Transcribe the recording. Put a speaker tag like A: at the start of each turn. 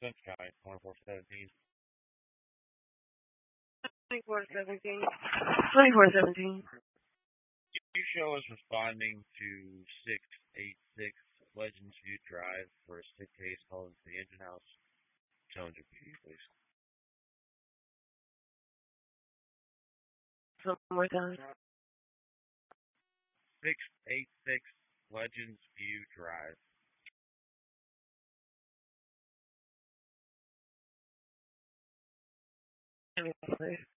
A: Spencer County, 2417.
B: 2417. 2417.
A: You show us responding to 686 Legends View Drive for a sick case called into the engine house. Tones your PD, please.
B: One more time.
A: 686 Legends View Drive.
B: Please.